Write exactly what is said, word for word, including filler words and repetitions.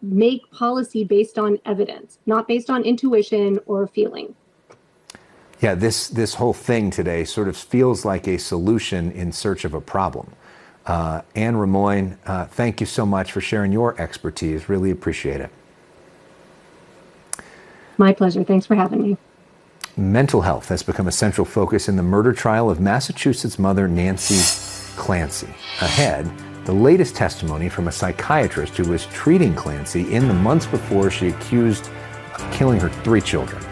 make policy based on evidence, not based on intuition or feeling. Yeah, this, this whole thing today sort of feels like a solution in search of a problem. Uh, Anne Rimoin, uh, thank you so much for sharing your expertise. Really appreciate it. My pleasure. Thanks for having me. Mental health has become a central focus in the murder trial of Massachusetts mother Nancy Clancy. Ahead, the latest testimony from a psychiatrist who was treating Clancy in the months before she accused of killing her three children.